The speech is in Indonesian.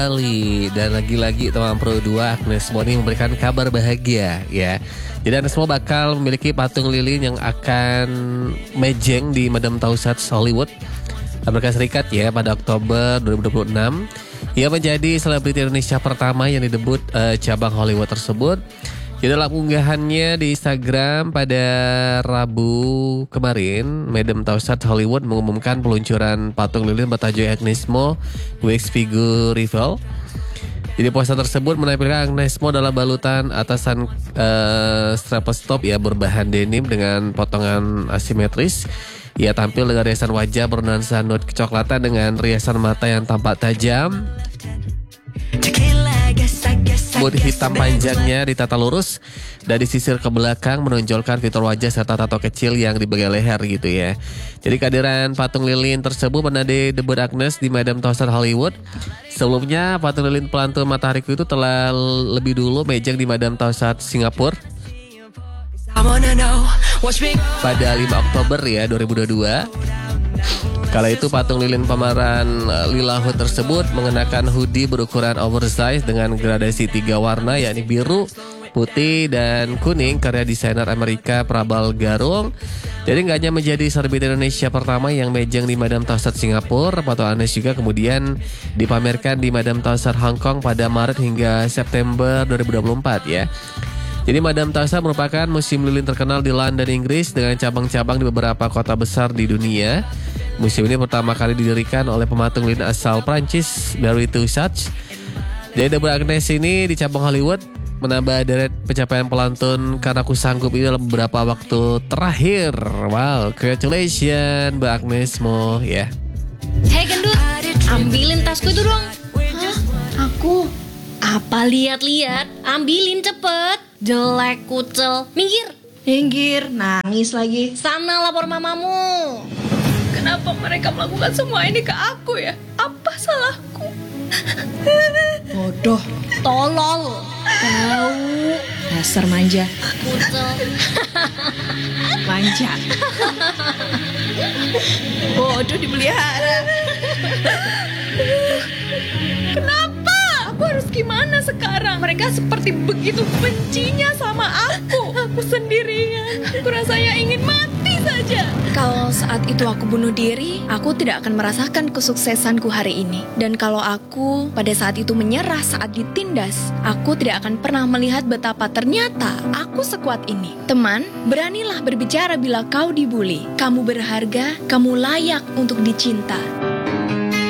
kembali dan lagi-lagi teman Pro 2 Agnes Mo ini memberikan kabar bahagia ya. Jadi Agnes Mo bakal memiliki patung lilin yang akan mejeng di Madame Tussauds Hollywood, Amerika Serikat ya pada Oktober 2026. Ia menjadi selebriti Indonesia pertama yang didebut cabang Hollywood tersebut. Jadi dalam unggahannya di Instagram pada Rabu kemarin, Madame Tussauds Hollywood mengumumkan peluncuran patung lilin bertajuk Agnes Mo Wax Figure Reveal. Jadi poster tersebut menampilkan Agnes Mo dalam balutan atasan strapless top ya berbahan denim dengan potongan asimetris. Ia tampil dengan riasan wajah bernuansa nude kecoklatan dengan riasan mata yang tampak tajam. Rambut hitam panjangnya ditata lurus dan disisir ke belakang menonjolkan fitur wajah serta tato kecil yang di bagian leher gitu ya. Jadi kehadiran patung lilin tersebut menandai debut Agnes di Madame Tussauds Hollywood. Sebelumnya patung lilin pelantun matahariku itu telah lebih dulu mejeng di Madame Tussauds Singapura pada 5 Oktober ya 2022. Kala itu patung lilin pemeran Lila Hood tersebut mengenakan hoodie berukuran oversize dengan gradasi 3 warna yakni biru, putih, dan kuning karya desainer Amerika Prabal Garung. Jadi nggak hanya menjadi selebriti Indonesia pertama yang mejeng di Madame Tussauds Singapura, patung Agnes juga kemudian dipamerkan di Madame Tussauds Hong Kong pada Maret hingga September 2024 ya. Jadi Madame Tussauds merupakan museum lilin terkenal di London, Inggris dengan cabang-cabang di beberapa kota besar di dunia. Museum ini pertama kali didirikan oleh pematung lilin asal Prancis, Barry Tussauds. Jadi debut Agnes ini di cabang Hollywood menambah deret pencapaian pelantun Karena Ku Sanggup ini dalam beberapa waktu terakhir. Wow, congratulations Mbak Agnes Mo ya. Hei gendut, ambilin tasku itu dong. Hah? Aku? Apa lihat-lihat? Ambilin cepet. Jelek kucel. Minggir, nangis lagi. Sana lapor mamamu. Kenapa mereka melakukan semua ini ke aku ya? Apa salahku? Bodoh, Tolol. tahu. Dasar manja, Kucel. manja. Bodoh dipelihara. Kenapa? Aku harus gimana sekarang? Mereka seperti begitu bencinya sama aku. Aku sendirian. Aku rasanya ingin mati saja. Kalau saat itu aku bunuh diri, aku tidak akan merasakan kesuksesanku hari ini. Dan kalau aku pada saat itu menyerah saat ditindas, aku tidak akan pernah melihat betapa ternyata aku sekuat ini. Teman, beranilah berbicara bila kau dibully. Kamu berharga, kamu layak untuk dicinta.